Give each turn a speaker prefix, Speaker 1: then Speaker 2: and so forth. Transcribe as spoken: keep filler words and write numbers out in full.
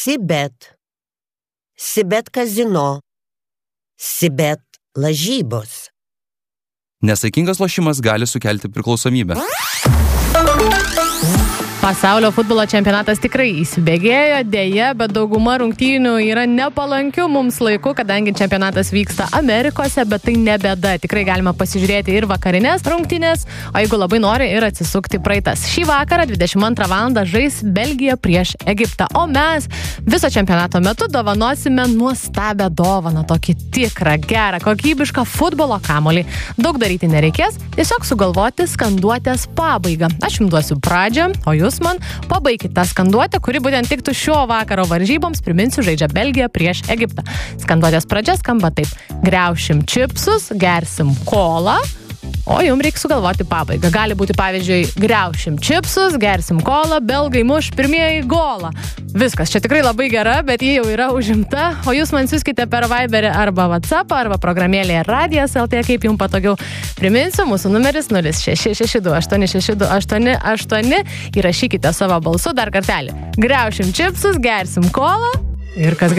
Speaker 1: Sibet, Sibet kazino, Sibet lažybos.
Speaker 2: Nesaikingas lošimas gali sukelti priklausomybę.
Speaker 3: Pasaulio futbolo čempionatas tikrai įsibėgėjo, dėja, bet dauguma rungtynių yra nepalankių mums laiku, kadangi čempionatas vyksta Amerikose, bet tai ne bėda. Tikrai galima pasižiūrėti ir vakarinės rungtynės, o jeigu labai nori ir atsisukti praeitas. Šį vakarą dvidešimt antrą valandą žais Belgija prieš Egiptą, o mes viso čempionato metu dovanosime nuostabią dovaną, tokį tikrą, gerą, kokybišką futbolo kamuolį. Daug daryti nereikės, tiesiog sugalvoti skanduotės pabaigą. Aš jums duosiu pradžią, o jūs man pabaikit tą skanduotę, kuri būtent tiktų šio vakaro varžyboms. Priminsiu, žaidžia Belgija prieš Egiptą. Skanduotės pradžia skamba taip: griaušim čipsus, gersim kolą, o jums reikia sugalvoti pabaigą. Gali būti, pavyzdžiui, griaušim čipsus, gersim kolą, belgai muš pirmieji golą. Viskas, čia tikrai labai gera, bet ji jau yra užimta, o jūs man siųskite per Viberį arba WhatsApp, arba programėlėje Radijas L T, kaip jums patogiau. Priminsiu, mūsų numeris nulis šeši šeši du aštuoni šeši du aštuoni aštuoni. Įrašykite savo balsu dar kartelį. Griaušim čipsus, gersim kolą ir kas